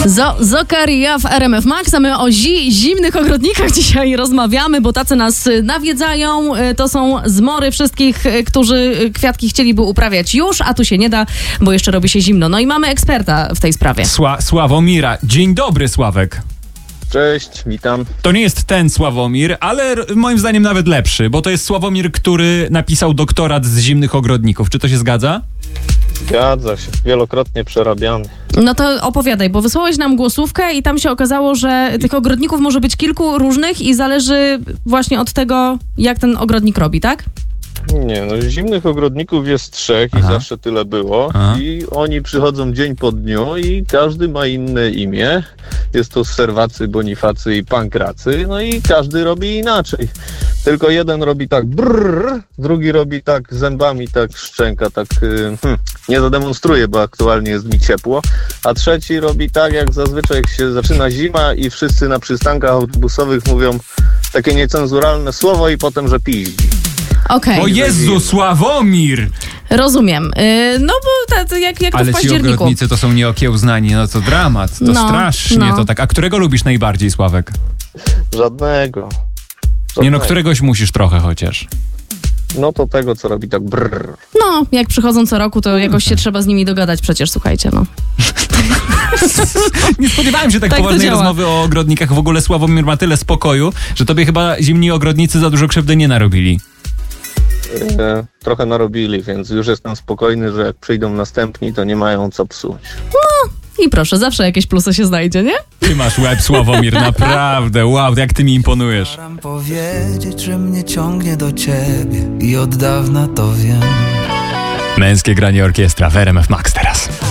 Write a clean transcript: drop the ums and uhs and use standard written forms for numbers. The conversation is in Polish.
Zokaria w RMF Max, a my o zimnych ogrodnikach dzisiaj rozmawiamy, bo tacy nas nawiedzają. To są zmory wszystkich, którzy kwiatki chcieliby uprawiać już, a tu się nie da, bo jeszcze robi się zimno. No i mamy eksperta w tej sprawie. Sławomira. Dzień dobry, Sławek. Cześć, witam. To nie jest ten Sławomir, ale moim zdaniem nawet lepszy, bo to jest Sławomir, który napisał doktorat z zimnych ogrodników. Czy to się zgadza? Zgadza się, wielokrotnie przerabiany. No to opowiadaj, bo wysłałeś nam głosówkę i tam się okazało, że tych ogrodników może być kilku różnych i zależy właśnie od tego, jak ten ogrodnik robi, tak? Nie, no zimnych ogrodników jest 3 i zawsze tyle było. I oni przychodzą dzień po dniu i każdy ma inne imię. Jest to Serwacy, Bonifacy i Pankracy. No i każdy robi inaczej. Tylko jeden robi tak brrr, drugi robi tak zębami, tak szczęka, tak nie zademonstruję, bo aktualnie jest mi ciepło. A trzeci robi tak, jak zazwyczaj jak się zaczyna zima i wszyscy na przystankach autobusowych mówią takie niecenzuralne słowo i potem, że piździ. Okay. O Jezu, Sławomir! Rozumiem. No bo jak to ale w październiku. Ale ci ogrodnicy to są nieokiełznani, no to dramat, to strasznie to tak. A którego lubisz najbardziej, Sławek? Żadnego. Nie no, któregoś musisz trochę chociaż. No to tego, co robi tak brrr. No, jak przychodzą co roku, to jakoś się trzeba z nimi dogadać przecież, słuchajcie, no. Nie spodziewałem się tak poważnej rozmowy o ogrodnikach. W ogóle Sławomir ma tyle spokoju, że tobie chyba zimni ogrodnicy za dużo krzywdy nie narobili. Trochę narobili, więc już jestem spokojny, że jak przyjdą następni, to nie mają co psuć. No i proszę, zawsze jakieś plusy się znajdzie, nie? Ty masz łeb, Sławomir, naprawdę. Wow, jak ty mi imponujesz. Staram powiedzieć, że mnie ciągnie do ciebie i od dawna to wiem. Męskie granie orkiestra w RMF Max teraz.